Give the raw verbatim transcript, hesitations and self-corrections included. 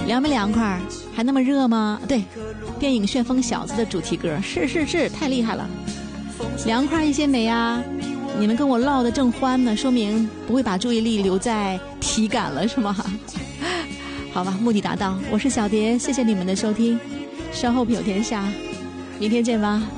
凉没凉快？还那么热吗？对，电影《旋风小子》的主题歌，是是是，太厉害了。凉快一些没啊？你们跟我唠得正欢呢，说明不会把注意力留在体感了，是吗？好吧，目的达到。我是小蝶，谢谢你们的收听，稍后品有天下，明天见吧。